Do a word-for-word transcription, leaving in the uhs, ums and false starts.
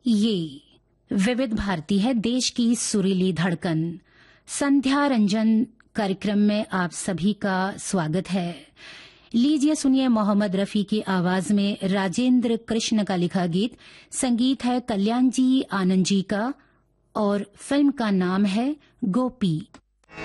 ये विविध भारती है, देश की सुरीली धड़कन। संध्या रंजन कार्यक्रम में आप सभी का स्वागत है। लीजिए सुनिए मोहम्मद रफी की आवाज में राजेंद्र कृष्ण का लिखा गीत। संगीत है कल्याण जी आनंद जी का और फिल्म का नाम है गोपी।